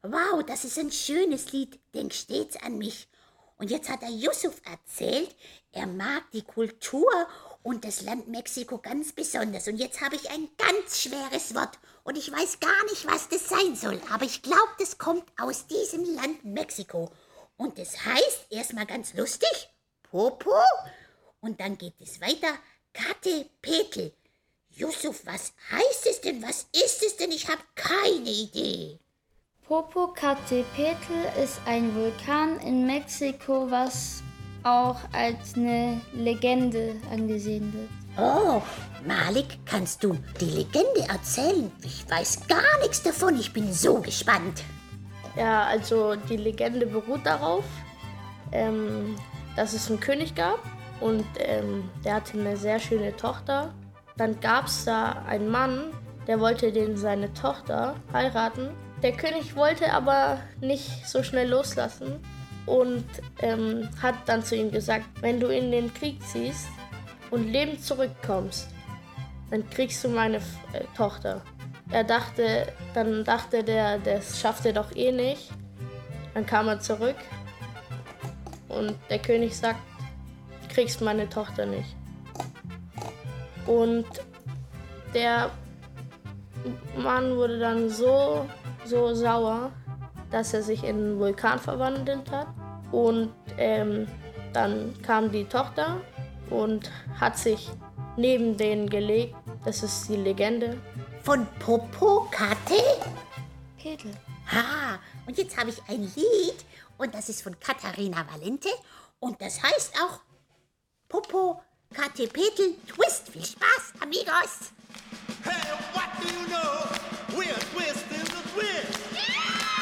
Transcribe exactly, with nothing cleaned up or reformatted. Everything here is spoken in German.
Wow, das ist ein schönes Lied. Denk stets an mich. Und jetzt hat der Yusuf erzählt, er mag die Kultur und das Land Mexiko ganz besonders. Und jetzt habe ich ein ganz schweres Wort. Und ich weiß gar nicht, was das sein soll. Aber ich glaube, das kommt aus diesem Land Mexiko. Und das heißt erstmal ganz lustig, Popo. Und dann geht es weiter, Katepetel. Yusuf, was heißt es denn? Was ist es denn? Ich habe keine Idee. Popocatépetl ist ein Vulkan in Mexiko, was auch als eine Legende angesehen wird. Oh, Malik, kannst du die Legende erzählen? Ich weiß gar nichts davon. Ich bin so gespannt. Ja, also die Legende beruht darauf, ähm, dass es einen König gab und ähm, der hatte eine sehr schöne Tochter. Dann gab es da einen Mann, der wollte den seine Tochter heiraten. Der König wollte aber nicht so schnell loslassen und ähm, hat dann zu ihm gesagt, wenn du in den Krieg ziehst und lebend zurückkommst, dann kriegst du meine äh, Tochter. Er dachte, dann dachte der, das schafft er doch eh nicht. Dann kam er zurück und der König sagt, du kriegst meine Tochter nicht. Und der Mann wurde dann so, so sauer, dass er sich in einen Vulkan verwandelt hat. Und ähm, dann kam die Tochter und hat sich neben denen gelegt. Das ist die Legende. Von Popocate? Petl. Ha, und jetzt habe ich ein Lied und das ist von Katharina Valente und das heißt auch Popocatépetl Twist. Viel Spaß, amigos! Hey, what do you know? We're a twist